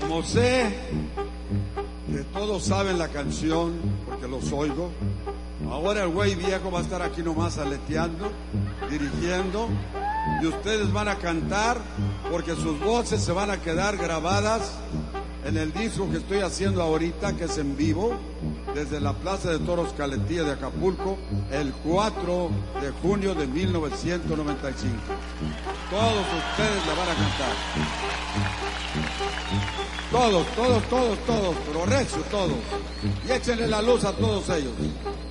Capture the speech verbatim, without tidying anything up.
Como sé que todos saben la canción, porque los oigo, ahora el güey viejo va a estar aquí nomás aleteando, dirigiendo, y ustedes van a cantar porque sus voces se van a quedar grabadas en el disco que estoy haciendo ahorita, que es en vivo, desde la Plaza de Toros Caletilla de Acapulco, el cuatro de junio de mil novecientos noventa y cinco. Todos ustedes la van a cantar. Todos, todos, todos, todos, pero recio todos. Y échenle la luz a todos ellos.